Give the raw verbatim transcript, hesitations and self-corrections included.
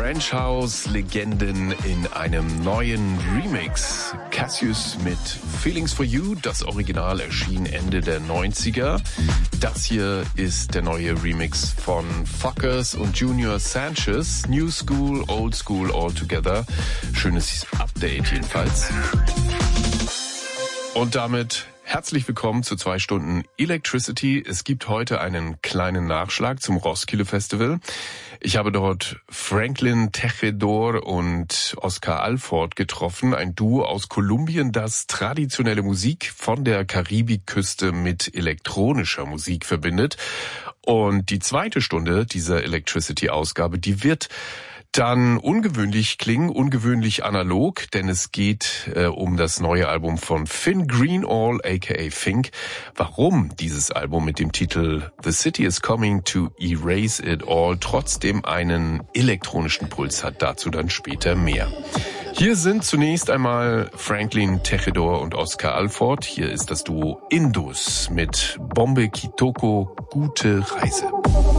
French House Legenden in einem neuen Remix. Cassius mit Feelings for You. Das Original erschien Ende der neunziger. Das hier ist der neue Remix von Fuckers und Junior Sanchez. New School, Old School all together. Schönes Update jedenfalls. Und damit herzlich willkommen zu zwei Stunden Electricity. Es gibt heute einen kleinen Nachschlag zum Roskilde Festival. Ich habe dort Franklin Tejedor und Oscar Alford getroffen, ein Duo aus Kolumbien, das traditionelle Musik von der Karibikküste mit elektronischer Musik verbindet. Und die zweite Stunde dieser Electricity-Ausgabe, die wird dann ungewöhnlich klingen, ungewöhnlich analog, denn es geht äh, um das neue Album von Finn Greenall, aka Fink. Warum dieses Album mit dem Titel The City is Coming to Erase It All trotzdem einen elektronischen Puls hat, dazu dann später mehr. Hier sind zunächst einmal Franklin Tejedor und Oscar Alford. Hier ist das Duo Indus mit Bombe Kitoko, gute Reise.